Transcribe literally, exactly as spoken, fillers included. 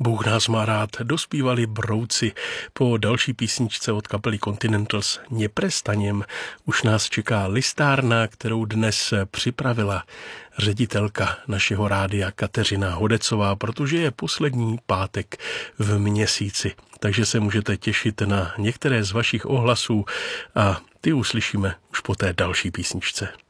Bůh nás má rád, dospívali Brouci. Po další písničce od kapely Continentals Neprestaněm už nás čeká listárna, kterou dnes připravila ředitelka našeho rádia Kateřina Hodecová, protože je poslední pátek v měsíci. Takže se můžete těšit na některé z vašich ohlasů a ty uslyšíme už po té další písničce.